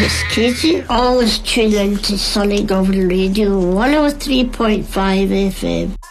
is Katie. Always tune in to Sunny Govan Radio 103.5 FM.